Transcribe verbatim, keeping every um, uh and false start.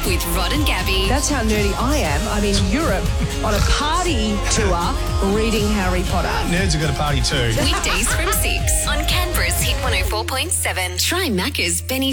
with Rod and Gabby. That's how nerdy I am. I'm in Europe on a party tour reading Harry Potter. Nerds have got a party too. Weekdays from six on Canberra's Hit one oh four point seven. Try Macca's Benny